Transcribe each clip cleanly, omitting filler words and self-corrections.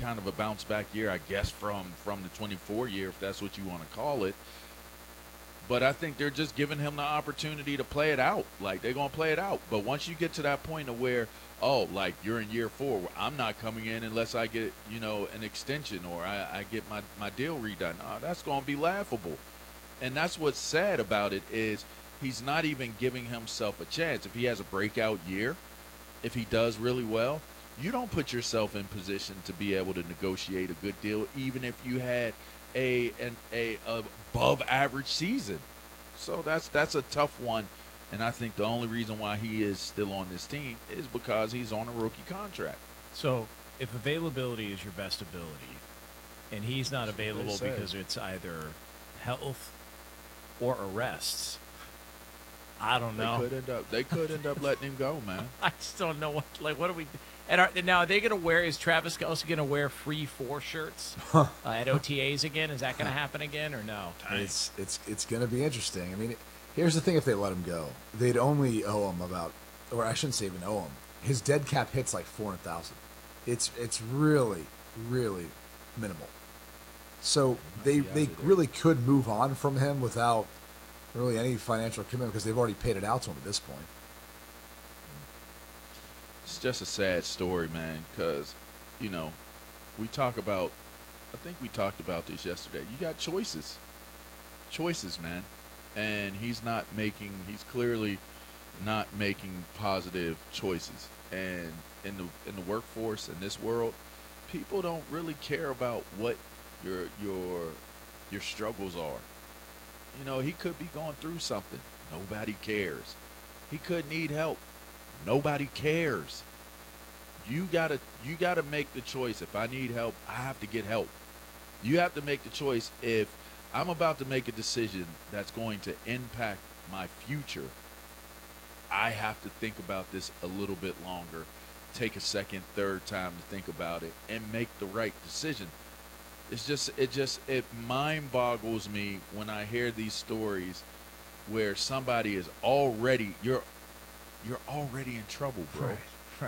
kind of a bounce back year, I guess, from the 24 year, if that's what you want to call it. But I think they're just giving him the opportunity to play it out. Like, they're going to play it out. But once you get to that point of where, oh, like you're in year 4, where I'm not coming in unless I get, an extension or I get my deal redone. That's going to be laughable. And that's what's sad about it is he's not even giving himself a chance. If he has a breakout year, if he does really well, you don't put yourself in position to be able to negotiate a good deal, even if you had a above average season. So that's a tough one, and I think the only reason why he is still on this team is because he's on a rookie contract. So if availability is your best ability, and he's not available because it's either health or arrests, I don't know. They could end up letting him go, man. I just don't know what do we? And now are they going to wear? Is Travis Kelce going to wear free 4 shirts at OTAs again? Is that going to happen again or no? It's going to be interesting. I mean, here's the thing: if they let him go, they'd only owe him or I shouldn't say even owe him. His dead cap hits like $400,000. It's really minimal. So they really could move on from him without really any financial commitment because they've already paid it out to him at this point. It's just a sad story, man, because, we talk about – I think we talked about this yesterday. You got choices. Choices, man. And he's clearly not making positive choices. And in the workforce, in this world, people don't really care about what your struggles are. He could be going through something. Nobody cares. He could need help. Nobody cares. You gotta make the choice. If I need help, I have to get help. You have to make the choice. If I'm about to make a decision that's going to impact my future, I have to think about this a little bit longer, take a second, third time to think about it, and make the right decision. It mind boggles me when I hear these stories where somebody is already you're already in trouble, bro. Right.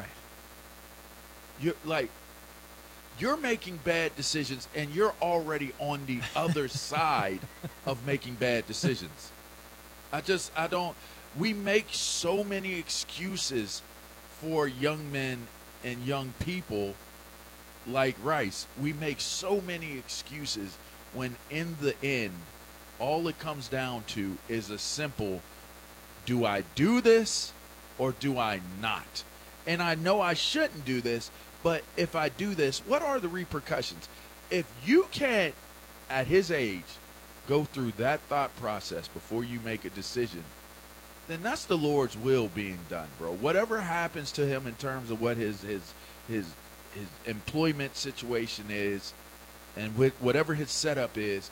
You're making bad decisions and you're already on the other side of making bad decisions. We make so many excuses for young men and young people like Rice. We make so many excuses when in the end, all it comes down to is a simple, do I do this or do I not? And I know I shouldn't do this, but if I do this, what are the repercussions? If you can't, at his age, go through that thought process before you make a decision, then that's the Lord's will being done, bro. Whatever happens to him in terms of what his employment situation is and with whatever his setup is,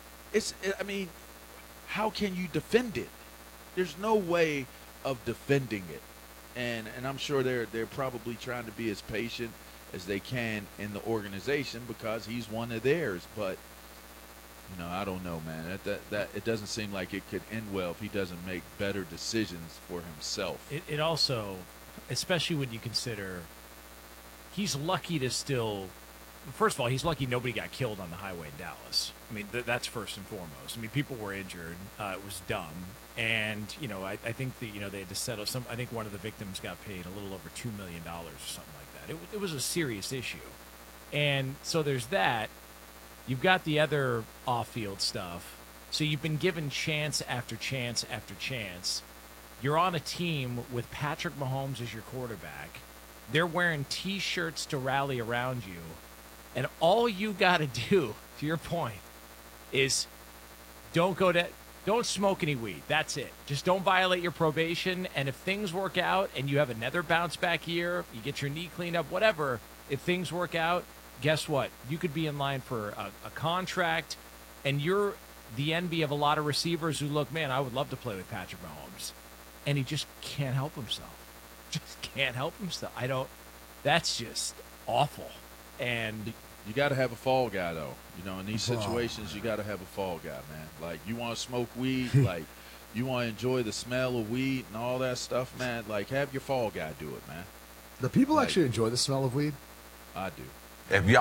how can you defend it? There's no way of defending it. And I'm sure they're probably trying to be as patient as they can in the organization because he's one of theirs. But I don't know, man. That it doesn't seem like it could end well if he doesn't make better decisions for himself. It also, especially when you consider, he's lucky to still. First of all, he's lucky nobody got killed on the highway in Dallas. I mean, that's first and foremost. I mean, people were injured. It was dumb. And, I think they had to settle I think one of the victims got paid a little over $2 million or something like that. It was a serious issue. And so there's that. You've got the other off-field stuff. So you've been given chance after chance after chance. You're on a team with Patrick Mahomes as your quarterback. They're wearing T-shirts to rally around you. And all you got to do, to your point, is don't smoke any weed. That's it. Just don't violate your probation. And if things work out and you have another bounce back year, you get your knee cleaned up, whatever, if things work out, guess what? You could be in line for a contract, and you're the envy of a lot of receivers who look, man, I would love to play with Patrick Mahomes. And he just can't help himself. Just can't help himself. That's just awful. And you got to have a fall guy, though. In these situations, you got to have a fall guy, man. Like, you want to smoke weed, like, you want to enjoy the smell of weed and all that stuff, man. Like, have your fall guy do it, man. Do people actually enjoy the smell of weed? I do. If y'all